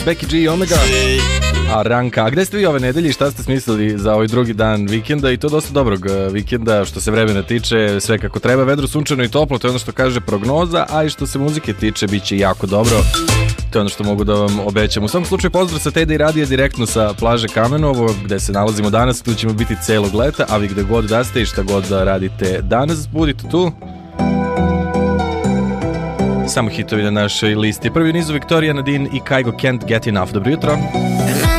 Becky G i Omega. A Ranka, a gde ste vi ove nedelje? Šta ste smislili za ovaj drugi dan vikenda? I to dosta dobrog vikenda što se vremena tiče, sve kako treba, vedro, sunčano i toplo, to je ono što kaže prognoza, a i što se muzike tiče, bit će jako dobro. To je ono što mogu da vam obećam. U svom slučaju pozdrav sa Teda i radija direktno sa plaže Kamenovo, gde se nalazimo danas, tu ćemo biti celog leta, a vi gde god da ste i šta god da radite danas, budite tu. Samo hitovi na našoj listi. Prvi nizu Victoria Nadine i Kygo Can't Get Enough. Dobro jutro.